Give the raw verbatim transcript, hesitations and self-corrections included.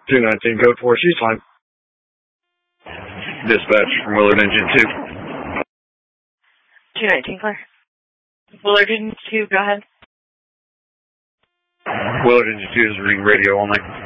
two nineteen, code four, she's fine. Dispatch from Willard Engine two. two nineteen, clear. Willard Engine two, go ahead. Willard Engine two is reading radio only.